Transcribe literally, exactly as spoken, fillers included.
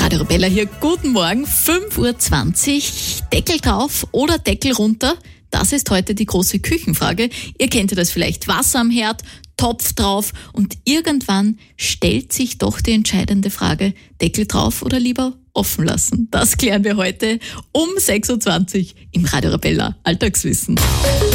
Radio Arabella hier, guten Morgen, fünf Uhr zwanzig, Deckel drauf oder Deckel runter? Das ist heute die große Küchenfrage. Ihr kennt ja das vielleicht, Wasser am Herd, Topf drauf und irgendwann stellt sich doch die entscheidende Frage, Deckel drauf oder lieber offen lassen? Das klären wir heute um sechs Uhr zwanzig im Radio Arabella Alltagswissen.